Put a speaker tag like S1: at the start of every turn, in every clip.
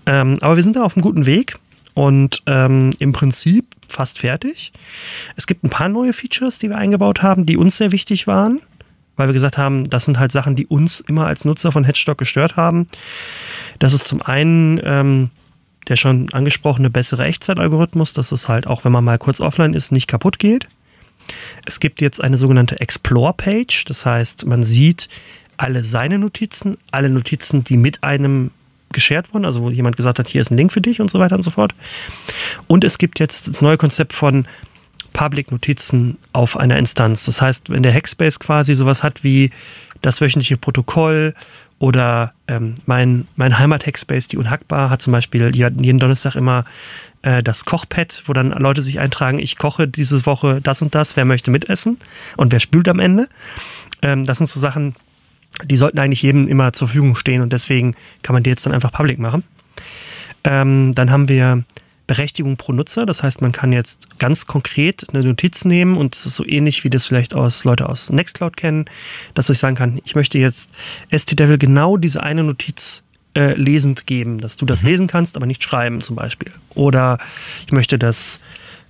S1: Aber wir sind da auf einem guten Weg und im Prinzip fast fertig. Es gibt ein paar neue Features, die wir eingebaut haben, die uns sehr wichtig waren, weil wir gesagt haben, das sind halt Sachen, die uns immer als Nutzer von Hedgestock gestört haben. Das ist zum einen der schon angesprochene bessere Echtzeitalgorithmus, dass es halt auch, wenn man mal kurz offline ist, nicht kaputt geht. Es gibt jetzt eine sogenannte Explore-Page, das heißt, man sieht alle seine Notizen, alle Notizen, die mit einem geshared wurden, also wo jemand gesagt hat, hier ist ein Link für dich und so weiter und so fort. Und es gibt jetzt das neue Konzept von Public-Notizen auf einer Instanz. Das heißt, wenn der Hackspace quasi sowas hat wie das wöchentliche Protokoll oder mein Heimat-Hackspace, die Unhackbar, hat zum Beispiel jeden Donnerstag immer das Kochpad, wo dann Leute sich eintragen, ich koche diese Woche das und das, wer möchte mitessen und wer spült am Ende. Das sind so Sachen, die sollten eigentlich jedem immer zur Verfügung stehen und deswegen kann man die jetzt dann einfach public machen. Dann haben wir Berechtigung pro Nutzer, das heißt, man kann jetzt ganz konkret eine Notiz nehmen und das ist so ähnlich, wie das vielleicht Leute aus Nextcloud kennen, dass ich sagen kann, ich möchte jetzt ST-Devil genau diese eine Notiz lesend geben, dass du das lesen kannst, aber nicht schreiben zum Beispiel. Oder ich möchte, dass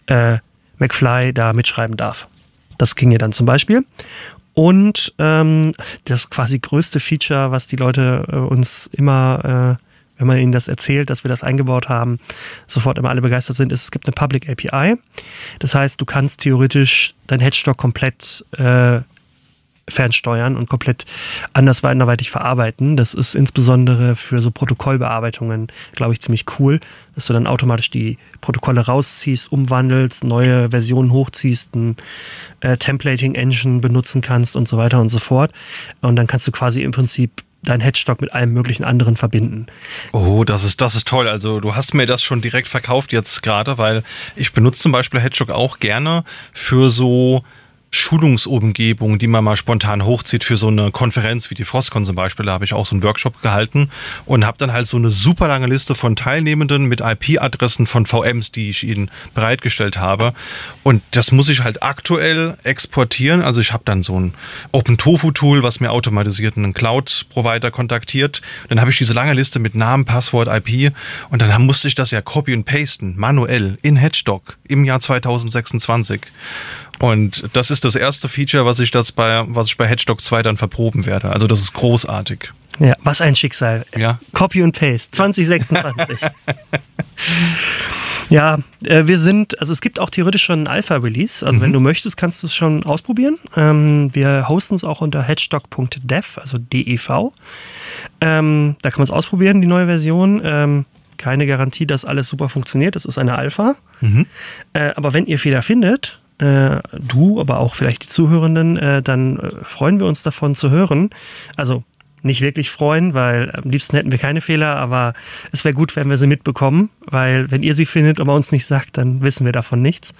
S1: McFly da mitschreiben darf. Das ging ja dann zum Beispiel. Und das quasi größte Feature, was die Leute uns immer, wenn man ihnen das erzählt, dass wir das eingebaut haben, sofort immer alle begeistert sind, ist, es gibt eine Public API. Das heißt, du kannst theoretisch dein Hedgestock komplett fernsteuern und komplett anderweitig verarbeiten. Das ist insbesondere für so Protokollbearbeitungen, glaube ich, ziemlich cool, dass du dann automatisch die Protokolle rausziehst, umwandelst, neue Versionen hochziehst, ein Templating-Engine benutzen kannst und so weiter und so fort. Und dann kannst du quasi im Prinzip deinen Hedgestock mit allem möglichen anderen verbinden.
S2: Oh, das ist toll. Also du hast mir das schon direkt verkauft jetzt gerade, weil ich benutze zum Beispiel Hedgestock auch gerne für so Schulungsumgebung, die man mal spontan hochzieht für so eine Konferenz wie die Frostcon zum Beispiel. Da habe ich auch so einen Workshop gehalten und habe dann halt so eine super lange Liste von Teilnehmenden mit IP-Adressen von VMs, die ich ihnen bereitgestellt habe. Und das muss ich halt aktuell exportieren. Also ich habe dann so ein OpenTofu-Tool, was mir automatisiert einen Cloud-Provider kontaktiert. Dann habe ich diese lange Liste mit Namen, Passwort, IP und dann musste ich das ja copy und pasten, manuell in Hedgestock im Jahr 2026. Und das ist das erste Feature, was ich bei Hedgestock 2 dann verproben werde. Also das ist großartig.
S1: Ja, was ein Schicksal.
S2: Ja.
S1: Copy und Paste, 2026. Ja, es gibt auch theoretisch schon einen Alpha-Release. Also wenn du möchtest, kannst du es schon ausprobieren. Wir hosten es auch unter hedgestock.dev, also DEV. Da kann man es ausprobieren, die neue Version. Keine Garantie, dass alles super funktioniert. Das ist eine Alpha. Aber wenn ihr Fehler findet, du, aber auch vielleicht die Zuhörenden, dann freuen wir uns davon zu hören. Also nicht wirklich freuen, weil am liebsten hätten wir keine Fehler, aber es wäre gut, wenn wir sie mitbekommen, weil wenn ihr sie findet, aber uns nicht sagt, dann wissen wir davon nichts.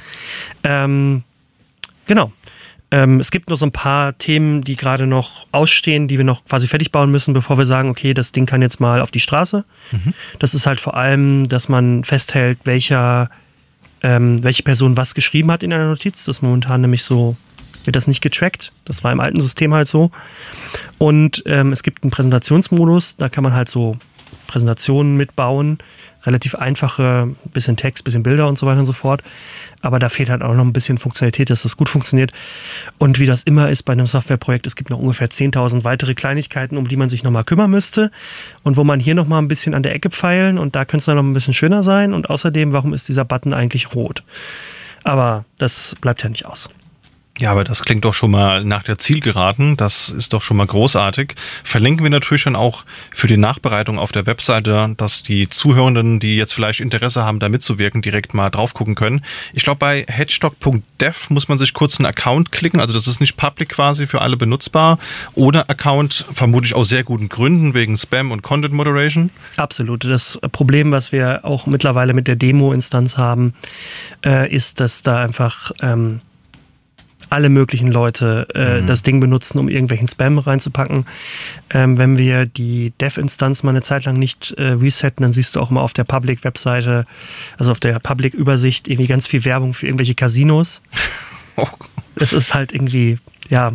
S1: Genau. Es gibt noch so ein paar Themen, die gerade noch ausstehen, die wir noch quasi fertig bauen müssen, bevor wir sagen, okay, das Ding kann jetzt mal auf die Straße. Das ist halt vor allem, dass man festhält, welche Person was geschrieben hat in einer Notiz. Das ist momentan nämlich so, wird das nicht getrackt. Das war im alten System halt so. Und es gibt einen Präsentationsmodus, da kann man halt so Präsentationen mitbauen. Relativ einfache, bisschen Text, bisschen Bilder und so weiter und so fort. Aber da fehlt halt auch noch ein bisschen Funktionalität, dass das gut funktioniert. Und wie das immer ist bei einem Softwareprojekt, es gibt noch ungefähr 10.000 weitere Kleinigkeiten, um die man sich nochmal kümmern müsste. Und wo man hier nochmal ein bisschen an der Ecke pfeilen und da könnte es dann noch ein bisschen schöner sein. Und außerdem, warum ist dieser Button eigentlich rot? Aber das bleibt ja nicht aus.
S2: Ja, aber das klingt doch schon mal nach der Zielgeraden. Das ist doch schon mal großartig. Verlinken wir natürlich dann auch für die Nachbereitung auf der Webseite, dass die Zuhörenden, die jetzt vielleicht Interesse haben, da mitzuwirken, direkt mal drauf gucken können. Ich glaube, bei hedgestock.dev muss man sich kurz einen Account klicken. Also das ist nicht public quasi für alle benutzbar. Ohne Account vermutlich aus sehr guten Gründen, wegen Spam und Content Moderation.
S1: Absolut. Das Problem, was wir auch mittlerweile mit der Demo-Instanz haben, ist, dass da einfach alle möglichen Leute das Ding benutzen, um irgendwelchen Spam reinzupacken. Wenn wir die Dev-Instanz mal eine Zeit lang nicht resetten, dann siehst du auch mal auf der Public-Webseite, also auf der Public-Übersicht, irgendwie ganz viel Werbung für irgendwelche Casinos. Es ist halt irgendwie, ja,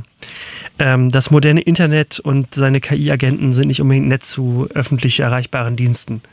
S1: das moderne Internet und seine KI-Agenten sind nicht unbedingt nett zu öffentlich erreichbaren Diensten.